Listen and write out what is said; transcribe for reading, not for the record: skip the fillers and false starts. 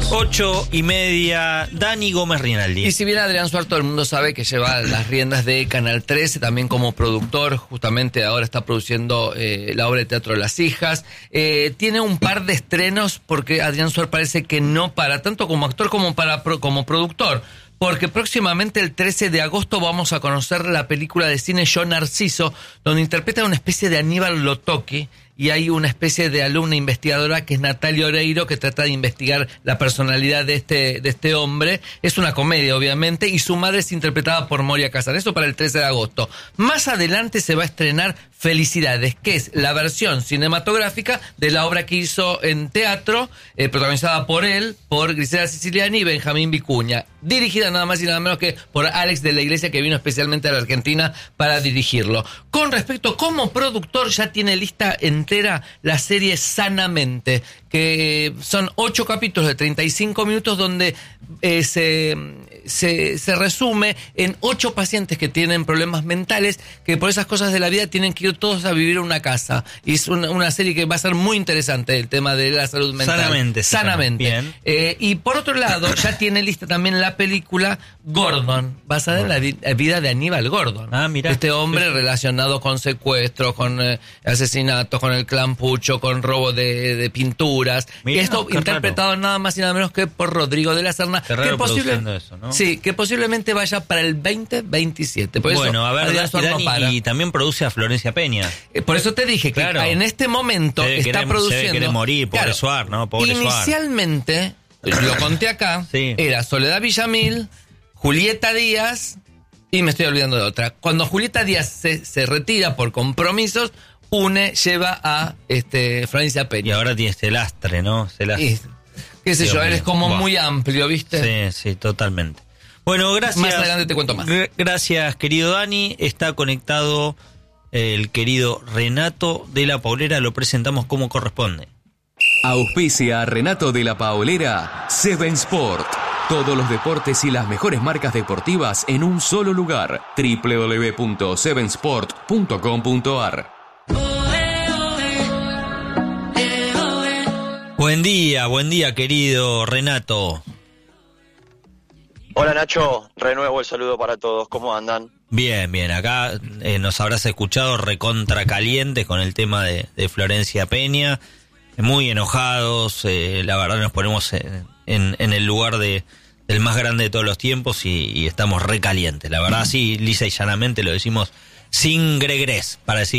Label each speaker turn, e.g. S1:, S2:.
S1: 8:30, Dani Gómez Rinaldi.
S2: Y si bien Adrián Suar, todo el mundo sabe que lleva las riendas de Canal 13, también como productor, justamente ahora está produciendo la obra de teatro Las Hijas. Tiene un par de estrenos porque Adrián Suar parece que no para, tanto como actor como como productor. Porque próximamente el 13 de agosto vamos a conocer la película de cine Yo Narciso, donde interpreta una especie de Aníbal Lotoki, y hay una especie de alumna investigadora que es Natalia Oreiro, que trata de investigar la personalidad de este hombre. Es una comedia, obviamente, y su madre es interpretada por Moria Kazan. Eso para el 13 de agosto. Más adelante se va a estrenar Felicidades, que es la versión cinematográfica de la obra que hizo en teatro, protagonizada por él, por Griselda Siciliani y Benjamín Vicuña, dirigida nada más y nada menos que por Alex de la Iglesia, que vino especialmente a la Argentina para dirigirlo. Con respecto, como productor, ya tiene lista entera la serie Sanamente, que son 8 capítulos de 35 minutos donde se resume en 8 pacientes que tienen problemas mentales, que por esas cosas de la vida tienen que ir todos a vivir a una casa. Y es una serie que va a ser muy interesante, el tema de la salud mental. Sanamente. Bien. Y por otro lado, ya tiene lista también la película Gordon, basada en la vida de Aníbal Gordon.
S1: Ah, mira.
S2: Este hombre relacionado con secuestros, con asesinatos, con el clan Pucho, con robo de pinturas.
S1: Mirá,
S2: esto interpretado
S1: raro.
S2: Nada más y nada menos que por Rodrigo de la Serna,
S1: Qué raro produciendo eso, ¿no?
S2: Sí, que posiblemente vaya para el 2027. Por
S1: bueno,
S2: eso,
S1: a ver, Dani, y también produce a Florencia Peña.
S2: Por eso te dije que
S1: claro,
S2: en este momento está produciendo.
S1: Quiere morir, pobre Suar, ¿no? Pobre
S2: Inicialmente, lo conté acá,
S1: sí,
S2: era Soledad Villamil, Julieta Díaz, y me estoy olvidando de otra. Cuando Julieta Díaz se retira por compromisos, lleva a Florencia Peña.
S1: Y ahora tiene este lastre, ¿no?
S2: Qué sé yo, eres como muy amplio, ¿viste?
S1: Sí, totalmente. Bueno, gracias.
S2: Más adelante te cuento más.
S1: Gracias, querido Dani. Está conectado el querido Renato de la Paulera. Lo presentamos como corresponde.
S3: Auspicia a Renato de la Paulera, Seven Sport. Todos los deportes y las mejores marcas deportivas en un solo lugar. www.sevensport.com.ar.
S1: Buen día, querido Renato.
S4: Hola Nacho, renuevo el saludo para todos, ¿cómo andan?
S1: Bien, acá nos habrás escuchado recontra calientes con el tema de Florencia Peña, muy enojados, la verdad nos ponemos en el lugar del más grande de todos los tiempos y estamos recalientes, la verdad sí, lisa y llanamente lo decimos sin gregrés, para decir